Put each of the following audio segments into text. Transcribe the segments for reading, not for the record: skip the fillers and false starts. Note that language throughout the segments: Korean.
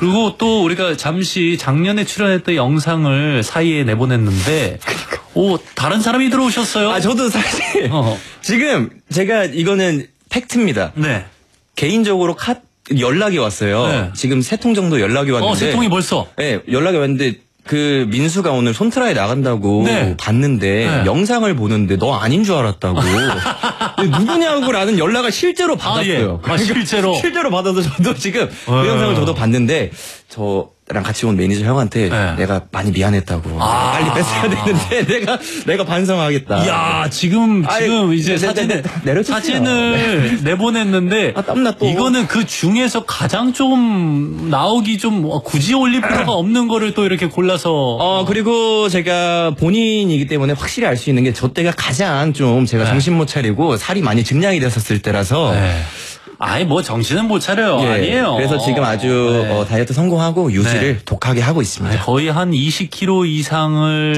그리고 또 우리가 잠시 작년에 출연했던 영상을 사이에 내보냈는데, 오, 다른 사람이 들어오셨어요? 아, 저도 사실, 지금 제가 이거는 팩트입니다. 네. 개인적으로 연락이 왔어요. 네. 지금 3통 정도 연락이 왔는데. 3통이 벌써? 네, 연락이 왔는데, 그 민수가 오늘 손트라에 나간다고 네. 봤는데 네. 영상을 보는데 너 아닌 줄 알았다고 누구냐고라는 연락을 실제로 받았어요. 아, 예. 실제로? 실제로 받아서 저도 지금 그 영상을 저도 봤는데 저랑 같이 온 매니저 형한테 내가 많이 미안했다고 빨리 뺐어야 되는데 내가 반성하겠다. 이야, 지금 이제 사진을 내보냈는데 땀나 또. 이거는 그 중에서 가장 좀 나오기 좀 굳이 올릴 필요가 없는 거를 또 이렇게 골라서 그리고 제가 본인이기 때문에 확실히 알 수 있는 게 저 때가 가장 좀 제가 정신 못 차리고 살이 많이 증량이 됐었을 때라서 아니 뭐 정신은 못 차려요. 아니에요. 그래서 지금 아주 다이어트 성공하고 유지를 독하게 하고 있습니다. 거의 한 20kg 이상을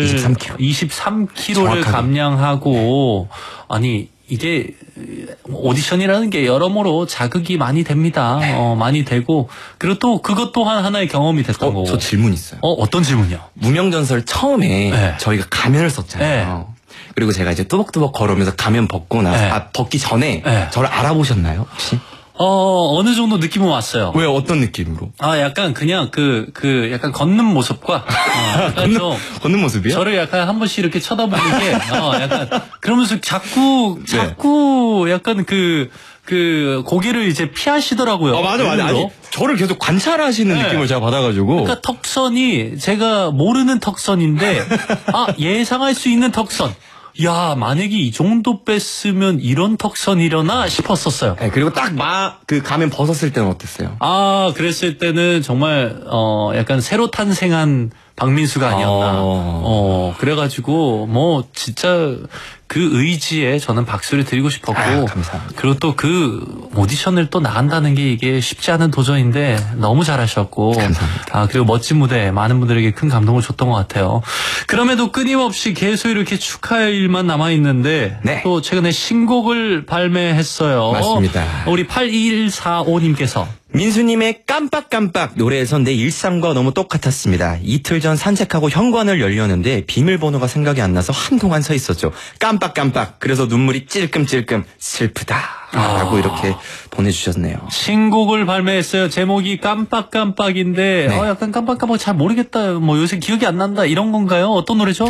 23kg를 감량하고 아니 이게 오디션이라는 게 여러모로 자극이 많이 됩니다. 많이 되고 그리고 또 그것 또한 하나의 경험이 됐던 거고. 저 질문 있어요. 어떤 질문이요? 무명전설 처음에 저희가 가면을 썼잖아요. 그리고 제가 이제 뚜벅뚜벅 걸으면서 가면 벗고 나서 벗기 전에 저를 알아보셨나요 혹시? 어느 정도 느낌은 왔어요. 왜 어떤 느낌으로? 약간 그냥 약간 걷는 모습과 걷는 모습이요? 저를 약간 한 번씩 이렇게 쳐다보는 게 약간 그러면서 자꾸 약간 고개를 이제 피하시더라고요. 맞아. 아니, 저를 계속 관찰하시는 느낌을 제가 받아가지고. 그러니까 턱선이 제가 모르는 턱선인데 예상할 수 있는 턱선. 야, 만약에 이 정도 뺐으면 이런 턱선이려나 싶었었어요. 네, 그리고 딱 가면 벗었을 때는 어땠어요? 그랬을 때는 정말, 약간 새로 탄생한 박민수가 아니었나. 그래가지고, 진짜 그 의지에 저는 박수를 드리고 싶었고. 감사합니다. 그리고 또 그 오디션을 또 나간다는 게 이게 쉽지 않은 도전인데 너무 잘하셨고. 감사합니다. 그리고 멋진 무대, 많은 분들에게 큰 감동을 줬던 것 같아요. 그럼에도 끊임없이 계속 이렇게 축하할 일만 남아있는데. 또 최근에 신곡을 발매했어요. 맞습니다. 우리 8145님께서. 민수님의 깜빡깜빡 노래에선 내 일상과 너무 똑같았습니다. 이틀 전 산책하고 현관을 열려는데 비밀번호가 생각이 안 나서 한동안 서 있었죠. 깜빡깜빡. 그래서 눈물이 찔끔찔끔 슬프다. 라고 이렇게 보내주셨네요. 신곡을 발매했어요. 제목이 깜빡깜빡인데 약간 깜빡깜빡 잘 모르겠다. 요새 기억이 안 난다. 이런 건가요? 어떤 노래죠?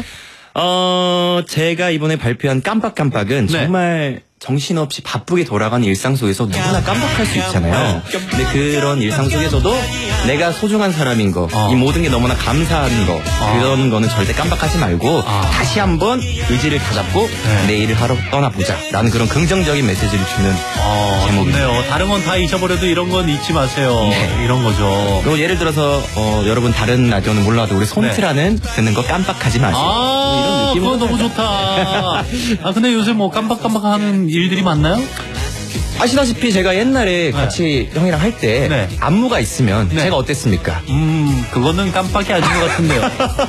제가 이번에 발표한 깜빡깜빡은 정말 정신없이 바쁘게 돌아가는 일상 속에서 누구나 깜빡할 수 있잖아요. 근데 그런 일상 속에서도 내가 소중한 사람인 거, 이 모든 게 너무나 감사한 거, 그런 거는 절대 깜빡하지 말고 다시 한번 의지를 다잡고 내일을 하러 떠나보자 라는 그런 긍정적인 메시지를 주는 제목이네요. 다른 건 다 잊어버려도 이런 건 잊지 마세요. 이런 거죠. 그리고 예를 들어서 여러분 다른 라디오는 몰라도 우리 손트라는 듣는 거 깜빡하지 마세요. 이런 느낌으로. 그거 너무 좋다. 근데 요새 깜빡깜빡하는 일들이 많나요? 아시다시피 제가 옛날에 같이 형이랑 할 때 안무가 있으면 제가 어땠습니까? 그거는 깜빡이 아닌 것 같은데요.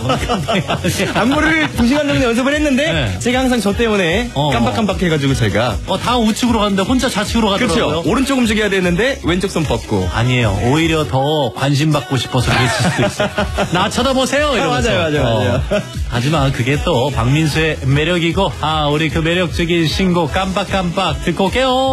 안무를 2시간 정도 연습을 했는데 제가 항상 저 때문에 깜빡깜빡 해가지고 제가 다 우측으로 갔는데 혼자 좌측으로 가더라고요. 그렇죠. 오른쪽 움직여야 되는데 왼쪽 손 뻗고. 아니에요. 오히려 더 관심 받고 싶어서 그랬을 수도 있어요. 나 쳐다보세요 이러면서. 맞아요. 하지만 그게 또 박민수의 매력이고 우리 그 매력적인 신곡 깜빡깜빡 듣고 올게요.